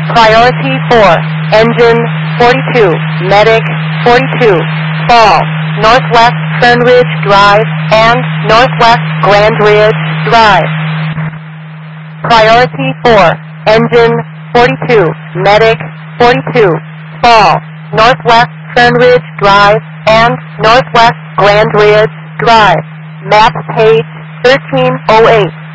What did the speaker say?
Priority 4, Engine 42, Medic 42, Fall, Northwest Fernridge Drive and Northwest Grand Ridge Drive. Priority 4, Engine 42, Medic 42, Fall, Northwest Fernridge Drive and Northwest Grand Ridge Drive. Map page 1308.